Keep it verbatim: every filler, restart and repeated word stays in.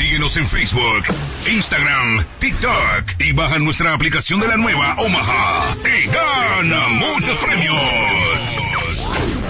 Síguenos en Facebook, Instagram, TikTok y baja nuestra aplicación de la nueva Omaha y gana.